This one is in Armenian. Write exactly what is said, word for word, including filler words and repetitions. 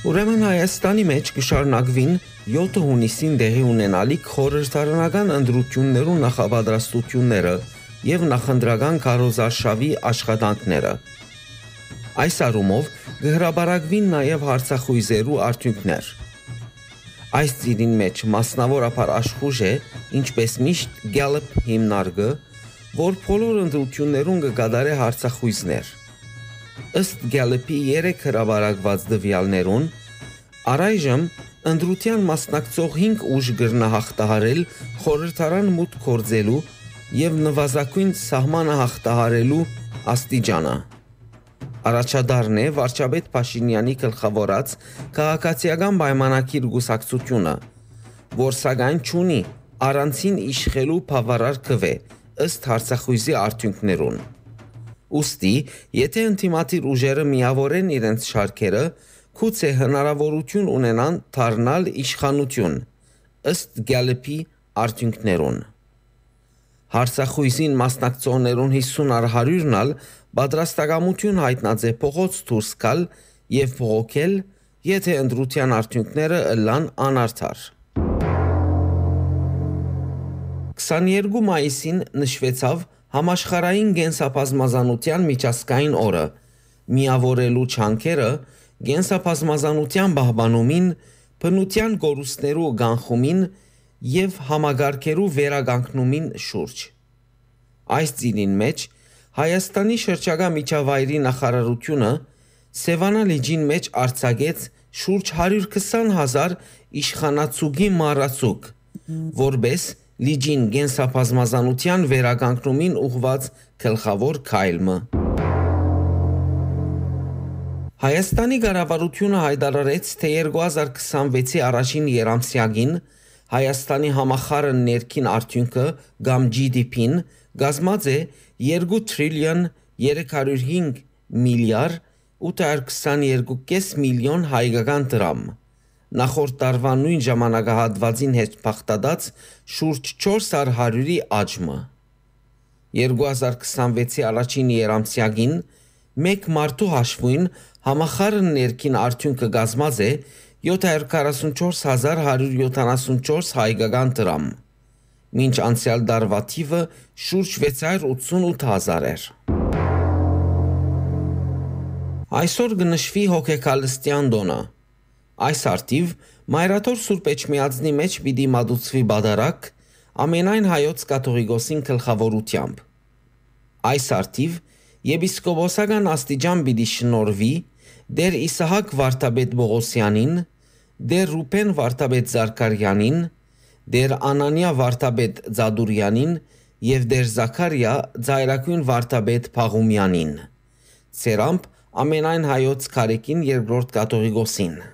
Ուրեմն Հայաստանի մեջ կշարունակվին յոթ հունիսին տեղի ունենալիք խորհրդարանական ընտրություններու նախապատրաստությունները եւ նախընտրական քարոզարշավի աշխատանքները։ Այս առումով կհրաբարակվին նաեւ հարցախույզերու արդյունքներ։ Այս ծիրին մեջ մասնավորապես աշխուժ է, ինչպես միշտ Gallup հիմնարկը, որ բոլոր ընտրություններուն կկատարե հարցախույզներ։ Ըստ Gallup-ի երեք հրաբարակված տվյալներուն, առայժմ ընտրության մասնակցող հինգ ուժ կրնա հաղթահարել խորհրդարան մուտք գործելու եւ նվազագույն սահմանը հաղթահարելու աստիճանը։ Առաջադառն է վարչապետ Փաշինյանի գլխավորած քաղաքացիական պայմանագիր գուսակցությունը, որ սակայն չունի առանցին իշխելու բավարար քվե ըստ հարցախույզի արդյունքներուն։ Ուստի, եթե ընդդիմադիր ուժերը միավորեն իրենց շարքերը, գուցե հնարավորություն ունենան դառնալ իշխանություն ըստ Gallup-ի արդյունքներուն։ Հարցախույզին մասնակցողներուն հիսուն առ հարյուրն ալ պատրաստակամություն հայտնած է փողոց դուրս գալ եւ բողոքել, եթե ընտրության արդյունքները ըլլան անարդար։ քսաներկու մայիսին նշվեցավ համաշխարհային կենսաբազմազանության միջազգային օրը, միավորելու չանքերը կենսաբազմազանության պահպանումին, բնության կորուստներու կանխումին եւ համագարկերու վերականգնումին շուրջ։ Այս ծիրին մեջ Հայաստանի շրջակա միջավայրի նախարարությունը Սևանա լիճին մեջ արձակեց շուրջ հարյուր քսան հազար իշխանացուկի մառացուկ, որպես լիճին կենսաբազմազանության վերականգնումին ուղղված գլխավոր քայլը։ Հայաստանի կառավարությունը հայտարարեց, թե երկու հազար քսանվեցի առաջին երամսյակին Հայաստանի համախառն ներքին արդյունքը կամ G D P-ն կազմած է երկու տրիլիոն երեք հարյուր հինգ միլիարդ ութ հարյուր քսաներկու կես միլիոն հայկական դրամ, նախորդ տարվա նույն ժամանակահատվածին հետ փոխտած շուրջ չորս հարյուրի աճը։ երկու հազար քսանվեցի առաջին երամսյակին մեկ մարդու հաշվին համախառն ներքին արդյունքը կազմած է յոթ հարյուր քառասունչորս հազար հարյուր յոթանասունչորս հայկական դրամ, մինչ անցյալ տարվա թիվը շուրջ վեց հարյուր ութսունութ հազար էր։ Այսօր կնշվի հոգեկալստյան տոնը։ Այս արդիվ Մայրաթոր Սուրբ Էջմիածնի մեջ պիտի մատուցվի բադարակ ամենայն հայոց կաթողիկոսին գլխավորությամբ։ Այս արդիվ եպիսկոպոսական աստիճան պիտի շնորհվի Դեր Իսահակ Վարդապետ Բողոսյանին, Դեր Ռուբեն Վարդապետ Զարգարյանին, Դեր Անանիա Վարդապետ Ձադուրյանին եւ Դեր Զաքարիա Ձայրակույն Վարդապետ Փաղումյանին։ Ցերամբ ամենայն հայոց քարեկին երկրորդ կաթողիկոսին։